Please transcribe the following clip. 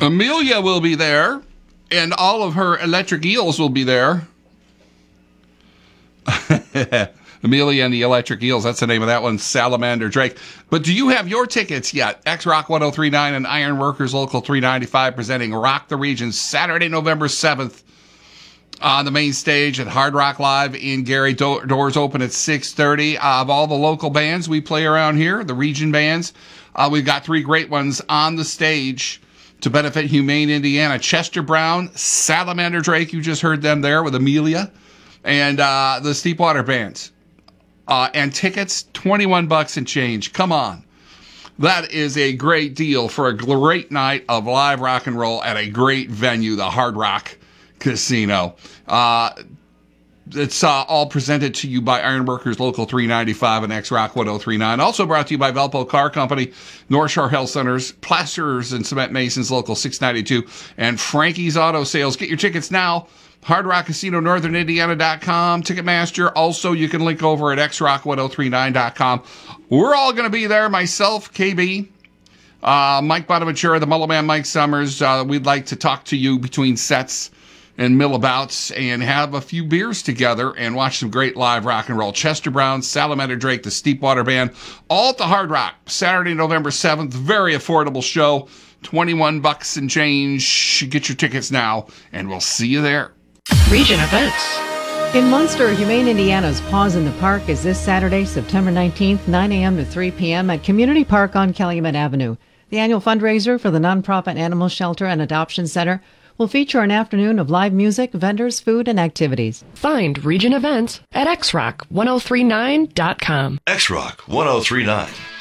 Amelia will be there, and all of her electric eels will be there. Amelia and the Electric Eels, that's the name of that one, Salamander Drake. But do you have your tickets yet? X-Rock 1039 and Ironworkers Local 395 presenting Rock the Region Saturday, November 7th on the main stage at Hard Rock Live in Gary. Doors open at 6:30. Of all the local bands we play around here, the region bands, we've got three great ones on the stage to benefit Humane Indiana. Chester Brown, Salamander Drake, you just heard them there with Amelia, and the Steepwater Bands. And tickets, $21 and change. Come on. That is a great deal for a great night of live rock and roll at a great venue, the Hard Rock Casino. It's all presented to you by Ironworkers Local 395 and X-Rock 1039. Also brought to you by Velpo Car Company, North Shore Health Centers, Plasterers and Cement Masons Local 692, and Frankie's Auto Sales. Get your tickets now. Hard Rock Casino, northernindiana.com, Ticketmaster. Also, you can link over at xrock1039.com. We're all going to be there. Myself, KB, Mike Bonaventura, the Mullet Man, Mike Summers. We'd like to talk to you between sets and millabouts and have a few beers together and watch some great live rock and roll. Chester Brown, Salamander Drake, the Steepwater Band, all at the Hard Rock, Saturday, November 7th. Very affordable show, $21 and change. Get your tickets now, and we'll see you there. Region events. In Munster, Humane Indiana's Paws in the Park is this Saturday, September 19th, 9 a.m. to 3 p.m. at Community Park on Calumet Avenue. The annual fundraiser for the nonprofit Animal Shelter and Adoption Center will feature an afternoon of live music, vendors, food, and activities. Find region events at xrock1039.com. X-Rock 1039.